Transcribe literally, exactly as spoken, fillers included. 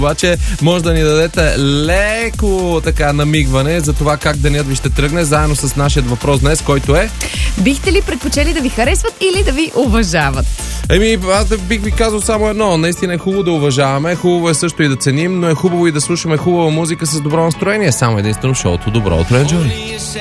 Обаче може да ни дадете леко така намигване за това как денят ви ще тръгне, заедно с нашия въпрос днес, който е: бихте ли предпочели да ви харесват или да ви уважават? Еми, аз да бих ви казал само едно. Наистина е хубаво да уважаваме, хубаво е също и да ценим, но е хубаво и да слушаме хубава музика с добро настроение. Само единствено шоуто Добро утро, Енджой!